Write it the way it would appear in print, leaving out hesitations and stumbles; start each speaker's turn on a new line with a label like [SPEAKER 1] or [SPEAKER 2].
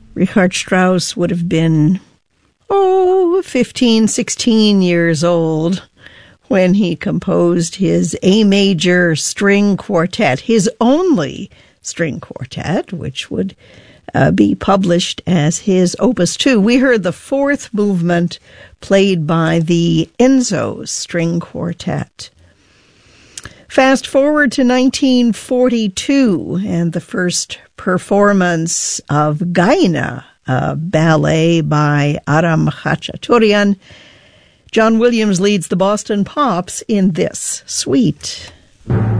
[SPEAKER 1] Richard Strauss would have been, 15, 16 years old when he composed his A major string quartet, his only string quartet, which would be published as his Opus 2. We heard the fourth movement played by the Enzo String Quartet. Fast forward to 1942 and the first performance of Gaina, a ballet by Aram Khachaturian. John Williams leads the Boston Pops in this suite.